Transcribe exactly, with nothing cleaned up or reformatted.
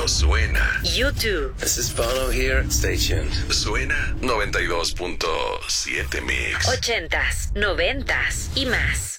Esto suena. YouTube. This is Bono here. Stay tuned. Suena noventa y dos punto siete Mix. Ochentas, noventas y más.